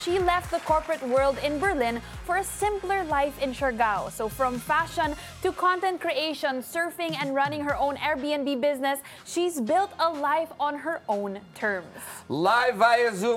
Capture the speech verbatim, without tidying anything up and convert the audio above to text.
She left the corporate world in Berlin for a simpler life in Siargao. So from fashion to content creation, surfing, and running her own Airbnb business, she's built a life on her own terms. Live via Zoom.